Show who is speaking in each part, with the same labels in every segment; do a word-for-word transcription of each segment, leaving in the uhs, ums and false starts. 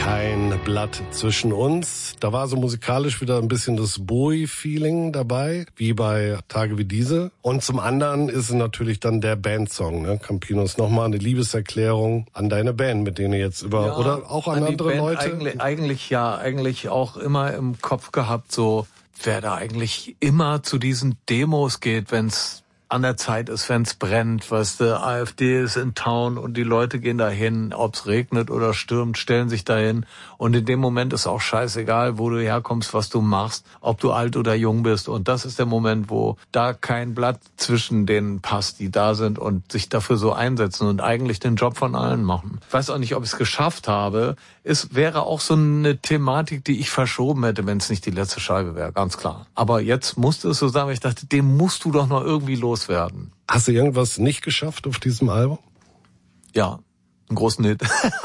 Speaker 1: Kein Blatt zwischen uns. Da war so musikalisch wieder ein bisschen das Bowie-Feeling dabei, wie bei Tage wie diese. Und zum anderen ist es natürlich dann der Bandsong, ne? Campinos, nochmal eine Liebeserklärung an deine Band, mit denen ihr jetzt über, ja, oder auch an, an andere Band Leute?
Speaker 2: Eigentlich, eigentlich ja, eigentlich auch immer im Kopf gehabt, so, wer da eigentlich immer zu diesen Demos geht, wenn's an der Zeit ist, wenn's brennt, weißt du, AfD ist in Town und die Leute gehen dahin, ob's regnet oder stürmt, stellen sich dahin und in dem Moment ist auch scheißegal, wo du herkommst, was du machst, ob du alt oder jung bist und das ist der Moment, wo da kein Blatt zwischen denen passt, die da sind und sich dafür so einsetzen und eigentlich den Job von allen machen. Ich weiß auch nicht, ob ich es geschafft habe. Es wäre auch so eine Thematik, die ich verschoben hätte, wenn es nicht die letzte Scheibe wäre, ganz klar. Aber jetzt musste es so sein, weil ich dachte, den musst du doch noch irgendwie los werden.
Speaker 1: Hast du irgendwas nicht geschafft auf diesem Album?
Speaker 2: Ja, einen großen Hit.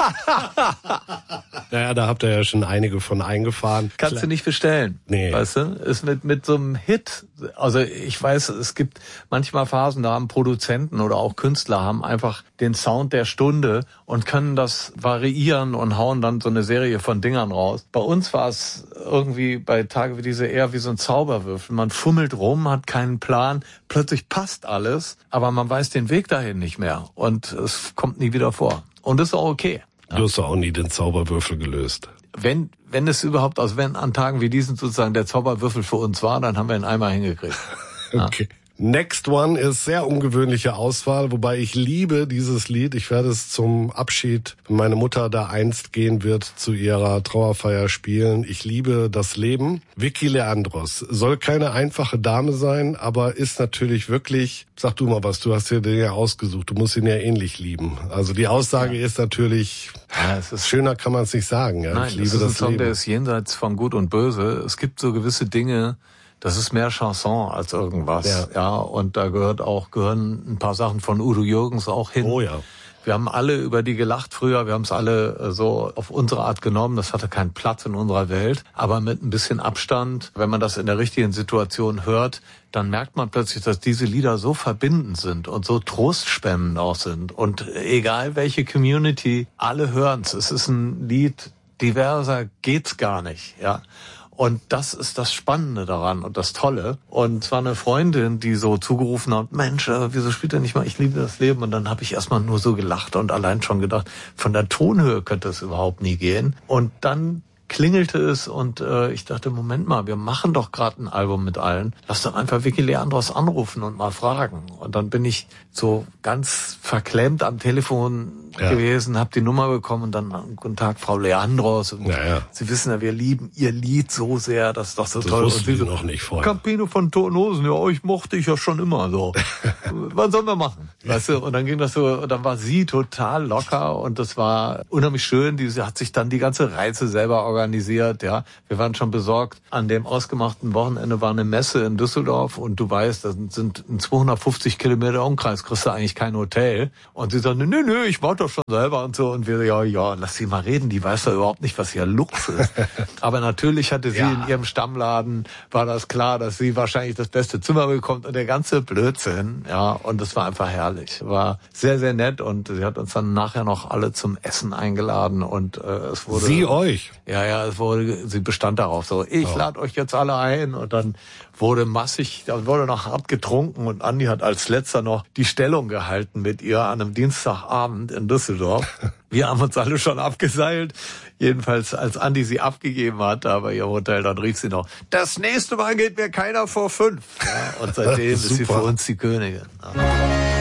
Speaker 1: Naja, da habt ihr ja schon einige von eingefahren.
Speaker 2: Kannst du nicht bestellen.
Speaker 1: Nee.
Speaker 2: Weißt du? Ist mit, mit so einem Hit, also ich weiß, es gibt manchmal Phasen, da haben Produzenten oder auch Künstler haben einfach den Sound der Stunde und können das variieren und hauen dann so eine Serie von Dingern raus. Bei uns war es irgendwie bei Tage wie diese eher wie so ein Zauberwürfel. Man fummelt rum, hat keinen Plan, plötzlich passt alles, aber man weiß den Weg dahin nicht mehr und es kommt nie wieder vor. Und das ist auch okay.
Speaker 1: Du hast doch auch nie den Zauberwürfel gelöst.
Speaker 2: Wenn, wenn es überhaupt, also wenn an Tagen wie diesen sozusagen der Zauberwürfel für uns war, dann haben wir ihn einmal hingekriegt.
Speaker 1: Okay. Ja. Next One ist sehr ungewöhnliche Auswahl, wobei ich liebe dieses Lied. Ich werde es zum Abschied, wenn meine Mutter da einst gehen wird, zu ihrer Trauerfeier spielen. Ich liebe das Leben. Vicky Leandros soll keine einfache Dame sein, aber ist natürlich wirklich, sag du mal was, du hast dir den ja ausgesucht, du musst ihn ja ähnlich lieben. Also die Aussage ja. ist natürlich, ja, es ist, schöner kann man es nicht sagen. Ja.
Speaker 2: Nein,
Speaker 1: ich liebe
Speaker 2: das ist ein
Speaker 1: das
Speaker 2: Song,
Speaker 1: Leben.
Speaker 2: Der ist jenseits von Gut und Böse. Es gibt so gewisse Dinge, das ist mehr Chanson als irgendwas. Ja. ja, und da gehört auch, gehören ein paar Sachen von Udo Jürgens auch hin.
Speaker 1: Oh ja.
Speaker 2: Wir haben alle über die gelacht früher, wir haben es alle so auf unsere Art genommen, das hatte keinen Platz in unserer Welt, aber mit ein bisschen Abstand, wenn man das in der richtigen Situation hört, dann merkt man plötzlich, dass diese Lieder so verbindend sind und so trostspendend auch sind und egal welche Community, alle hören's. Es ist ein Lied, diverser geht's gar nicht, ja. Und das ist das Spannende daran und das Tolle. Und zwar eine Freundin, die so zugerufen hat, Mensch, wieso spielt er nicht mal Ich liebe das Leben? Und dann habe ich erstmal nur so gelacht und allein schon gedacht, von der Tonhöhe könnte es überhaupt nie gehen. Und dann klingelte es und äh, ich dachte, Moment mal, wir machen doch gerade ein Album mit allen. Lass doch einfach Vicky Leandros anrufen und mal fragen. Und dann bin ich so ganz verklemmt am Telefon ja. gewesen, habe die Nummer bekommen und dann, guten Tag, Frau Leandros. Und
Speaker 1: ja, ja.
Speaker 2: Sie wissen ja, wir lieben Ihr Lied so sehr, das ist doch so
Speaker 1: das
Speaker 2: toll.
Speaker 1: Das wussten
Speaker 2: Sie
Speaker 1: so, noch nicht vorher.
Speaker 2: Campino von Toten Hosen, ja, euch mochte ich ja schon immer so. Was sollen wir machen? Weißt du? Und dann ging das so, und dann war sie total locker und das war unheimlich schön. Die hat sich dann die ganze Reise selber organisiert, ja. Wir waren schon besorgt. An dem ausgemachten Wochenende war eine Messe in Düsseldorf und du weißt, das sind in zweihundertfünfzig Kilometer Umkreis, kriegst du eigentlich kein Hotel. Und sie sagte, nö, nö, ich mach doch schon selber und so. Und wir, ja, ja, lass sie mal reden, die weiß doch überhaupt nicht, was hier Lux ist. Aber natürlich hatte sie ja. in ihrem Stammladen, war das klar, dass sie wahrscheinlich das beste Zimmer bekommt und der ganze Blödsinn, ja. Und das war einfach herrlich. War sehr, sehr nett und sie hat uns dann nachher noch alle zum Essen eingeladen und äh, es wurde...
Speaker 1: Sie euch?
Speaker 2: Ja, ja, es wurde, sie bestand darauf so, ich oh. lade euch jetzt alle ein und dann wurde massig, dann wurde noch hart getrunken und Andi hat als letzter noch die Stellung gehalten mit ihr an einem Dienstagabend in Düsseldorf. Wir haben uns alle schon abgeseilt. Jedenfalls, als Andi sie abgegeben hat, da bei ihrem Hotel, dann rief sie noch, das nächste Mal geht mir keiner vor fünf. Ja, und seitdem ist sie für uns die Königin. Ja.